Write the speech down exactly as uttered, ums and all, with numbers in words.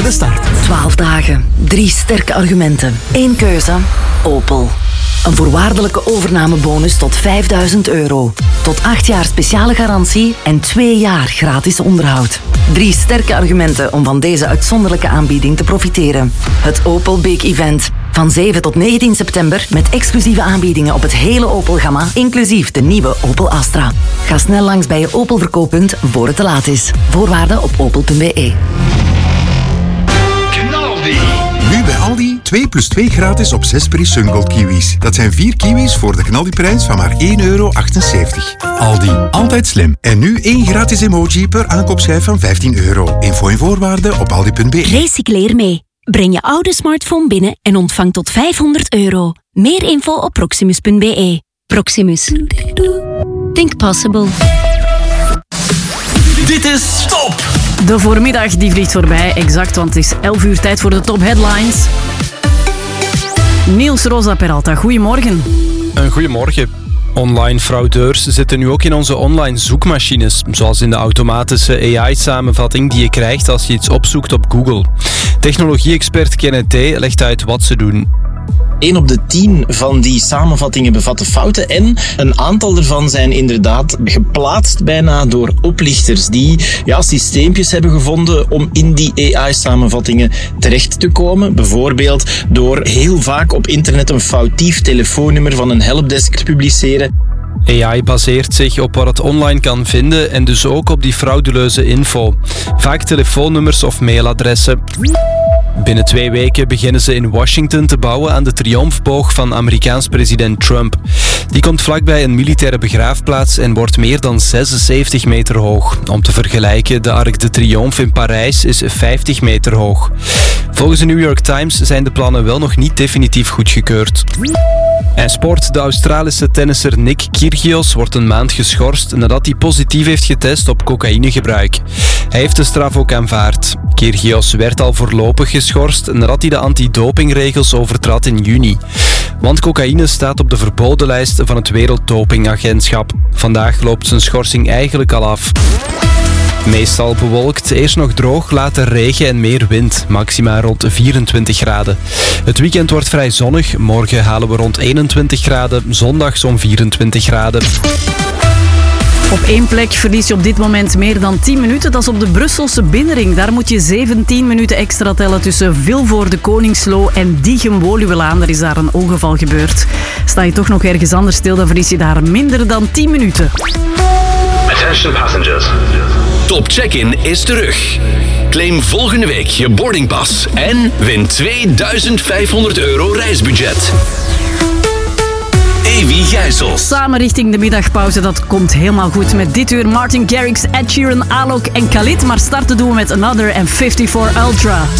dagen de start. twaalf dagen, drie sterke argumenten. Eén keuze, Opel. Een voorwaardelijke overnamebonus tot vijfduizend euro. Tot acht jaar speciale garantie en twee jaar gratis onderhoud. Drie sterke argumenten om van deze uitzonderlijke aanbieding te profiteren. Het Opel Big Event. Van zeven tot negentien september met exclusieve aanbiedingen op het hele Opel-gamma, inclusief de nieuwe Opel Astra. Ga snel langs bij je Opel verkooppunt voor het te laat is. Voorwaarden op opel punt b e. Nu bij Aldi twee plus twee gratis op zes Peri Sungold kiwis. Dat zijn vier kiwis voor de knaldiprijs van maar één euro achtenzeventig. Aldi, altijd slim. En nu één gratis emoji per aankoopschijf van vijftien euro. Info en voorwaarden op aldi punt b e. Recycleer mee. Breng je oude smartphone binnen en ontvang tot vijfhonderd euro. Meer info op proximus punt b e. Proximus. Think possible. Dit is Stop! De voormiddag die vliegt voorbij, exact, want het is elf uur tijd voor de top headlines. Niels Rosa Peralta, goedemorgen. Een goedemorgen. Online fraudeurs zitten nu ook in onze online zoekmachines, zoals in de automatische A I-samenvatting die je krijgt als je iets opzoekt op Google. Technologie-expert Kenneth T. legt uit wat ze doen. één op de tien van die samenvattingen bevatten fouten en een aantal ervan zijn inderdaad geplaatst bijna door oplichters die ja, systeempjes hebben gevonden om in die A I-samenvattingen terecht te komen. Bijvoorbeeld door heel vaak op internet een foutief telefoonnummer van een helpdesk te publiceren. A I baseert zich op wat het online kan vinden en dus ook op die frauduleuze info. Vaak telefoonnummers of mailadressen. Binnen twee weken beginnen ze in Washington te bouwen aan de triomfboog van Amerikaans president Trump. Die komt vlakbij een militaire begraafplaats en wordt meer dan zesenzeventig meter hoog. Om te vergelijken, de Arc de Triomphe in Parijs is vijftig meter hoog. Volgens de New York Times zijn de plannen wel nog niet definitief goedgekeurd. En sport, de Australische tennisser Nick Kyrgios wordt een maand geschorst nadat hij positief heeft getest op cocaïnegebruik. Hij heeft de straf ook aanvaard. Kyrgios werd al voorlopig geschorst nadat hij de antidopingregels overtrad in juni. Want cocaïne staat op de verbodenlijst van het Werelddopingagentschap. Vandaag loopt zijn schorsing eigenlijk al af. Meestal bewolkt, eerst nog droog, later regen en meer wind. Maxima rond vierentwintig graden. Het weekend wordt vrij zonnig. Morgen halen we rond eenentwintig graden. Zondag zo'n vierentwintig graden. Op één plek verlies je op dit moment meer dan tien minuten. Dat is op de Brusselse Binnenring. Daar moet je zeventien minuten extra tellen tussen Vilvoorde, Koningslo en Diegem-Woluwelaan. Er is daar een ongeval gebeurd. Sta je toch nog ergens anders stil, dan verlies je daar minder dan tien minuten. Attention passengers. Top Check-in is terug. Claim volgende week je boardingpas en win tweeduizend vijfhonderd euro reisbudget. Evi Gijsels. Samen richting de middagpauze, dat komt helemaal goed. Met dit uur Martin Garrix, Ed Sheeran, Alok en Khalid. Maar starten doen we met Another en vijfenvijftig Ultra.